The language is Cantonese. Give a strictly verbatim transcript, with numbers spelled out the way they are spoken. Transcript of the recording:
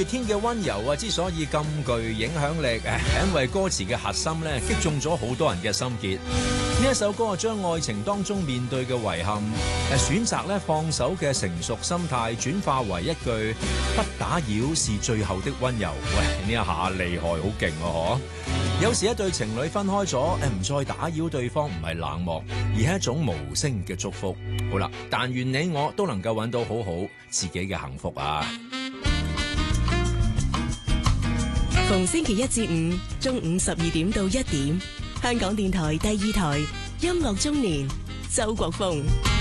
天嘅溫柔啊，之所以咁具影響力，係因為歌詞嘅核心咧，擊中咗好多人嘅心結。呢一首歌啊，將愛情當中面對嘅遺憾，誒選擇咧放手嘅成熟心態，轉化為一句不打擾是最後的溫柔。喂，呢一下厲害，好勁啊！嗬，有時一對情侶分開咗，誒唔再打擾對方，唔係冷漠，而係一種無聲嘅祝福。好啦，但願你我都能夠揾到好好自己嘅幸福啊！ 逢星期一至五中午十二點到一點，香港電台第二台音樂中年，周國峰。